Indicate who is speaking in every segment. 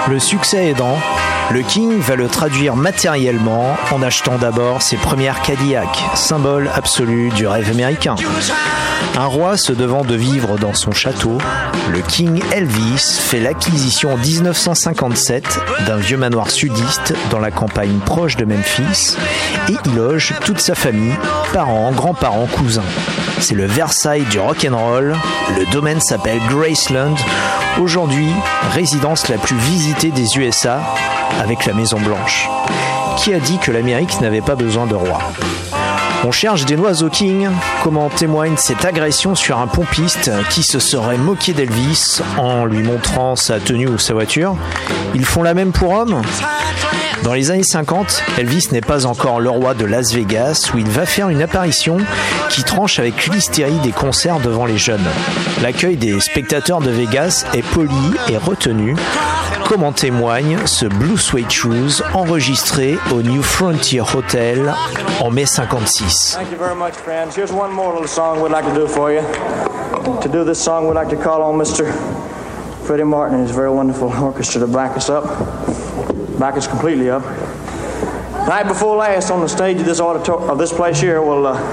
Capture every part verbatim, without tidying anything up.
Speaker 1: Le succès aidant, le King va le traduire matériellement en achetant d'abord ses premières Cadillac, symbole absolu du rêve américain. Un roi se devant de vivre dans son château, le King Elvis fait l'acquisition en dix-neuf cent cinquante-sept d'un vieux manoir sudiste dans la campagne proche de Memphis et y loge toute sa famille, parents, grands-parents, cousins. C'est le Versailles du rock'n'roll, le domaine s'appelle Graceland, aujourd'hui résidence la plus visitée des U S A avec la Maison Blanche. Qui a dit que l'Amérique n'avait pas besoin de roi ? On cherche des noix au King, comme en témoigne cette agression sur un pompiste qui se serait moqué d'Elvis en lui montrant sa tenue ou sa voiture. Ils font la même pour homme ? Dans les années cinquante, Elvis n'est pas encore le roi de Las Vegas où il va faire une apparition qui tranche avec l'hystérie des concerts devant les jeunes. L'accueil des spectateurs de Vegas est poli et retenu, comme en témoigne ce Blue Suede Shoes enregistré au New Frontier Hotel en mai cinquante-six.
Speaker 2: Thank you very much, friends. Here's one more little song we'd like to do for you. To do this song, we'd like to call on Mister Freddie Martin and his very wonderful orchestra to back us up. Back us completely up. Night before last on the stage of this auditor- of this place here, well, uh,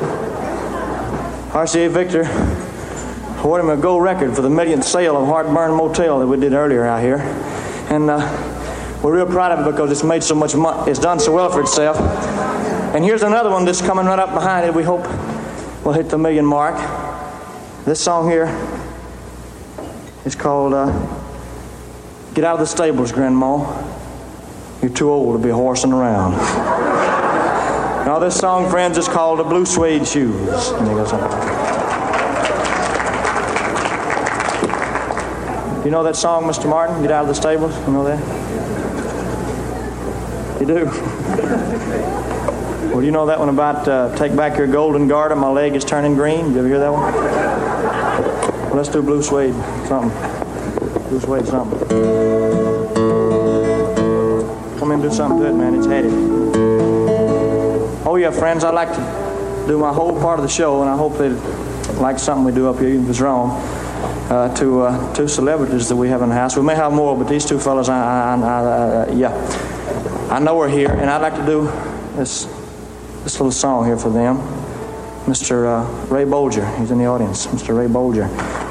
Speaker 2: R C A Victor awarded him a gold record for the millionth sale of Heartburn Motel that we did earlier out here. And uh, we're real proud of it because it's made so much money. It's done so well for itself. And here's another one that's coming right up behind it. We hope we'll hit the million mark. This song here is called uh, Get Out of the Stables, Grandma. You're too old to be horsing around. Now this song, friends, is called The Blue Suede Shoes. And it goes on. You know that song, Mister Martin? Get Out of the Stables? You know that? You do? Well, you know that one about uh, Take Back Your Golden Garter, My Leg is Turning Green? Did you ever hear that one? Well, let's do Blue Suede something. Blue Suede something. Come in and do something to it, man. It's heady. Oh, yeah, friends, I'd like to do my whole part of the show, and I hope they like something we do up here, even if it's wrong, uh, to uh, two celebrities that we have in the house. We may have more, but these two fellas, I, I, I, uh, yeah, I know we're here, and I'd like to do this this little song here for them. Mister Uh, Ray Bolger, he's in the audience. Mister Ray Bolger.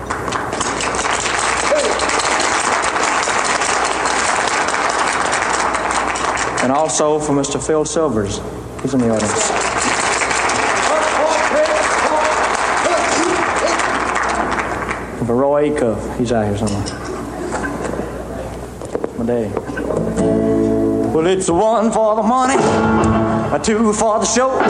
Speaker 2: And also for Mister Phil Silvers, he's in the audience. And for Roy Acuff, he's out here somewhere. My day. Well, it's a one for the money, a two for the show.